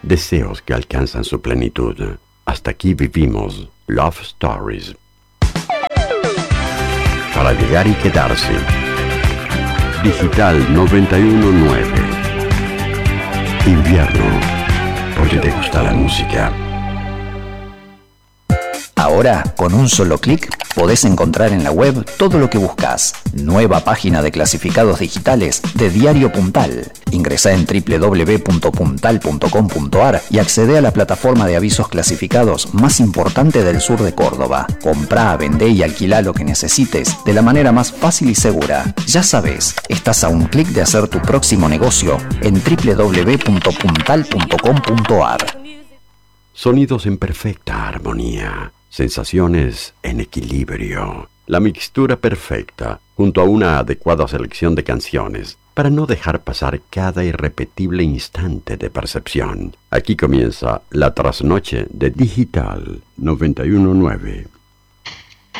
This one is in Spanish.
deseos que alcanzan su plenitud. Hasta aquí vivimos Love Stories. Para llegar y quedarse. Digital 919. Invierno, porque te gusta la música. Ahora, con un solo clic, podés encontrar en la web todo lo que buscas. Nueva página de clasificados digitales de Diario Puntal. Ingresá en www.puntal.com.ar y accedé a la plataforma de avisos clasificados más importante del sur de Córdoba. Comprá, vendé y alquilá lo que necesites de la manera más fácil y segura. Ya sabés, estás a un clic de hacer tu próximo negocio en www.puntal.com.ar. Sonidos en perfecta armonía. Sensaciones en equilibrio. La mixtura perfecta, junto a una adecuada selección de canciones, para no dejar pasar cada irrepetible instante de percepción. Aquí comienza la trasnoche de Digital 919.